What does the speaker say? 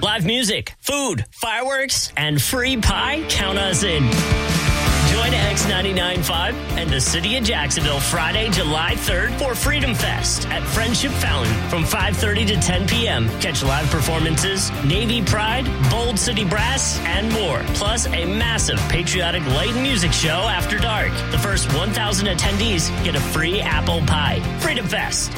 Live music, food, fireworks, and free pie. Count us in. Join X99.5 and the City of Jacksonville Friday, July 3rd for Freedom Fest at Friendship Fountain from 5:30 to 10 p.m. Catch live performances, Navy Pride, Bold City Brass, and more. Plus a massive patriotic light music show after dark. The first 1,000 attendees get a free apple pie. Freedom Fest,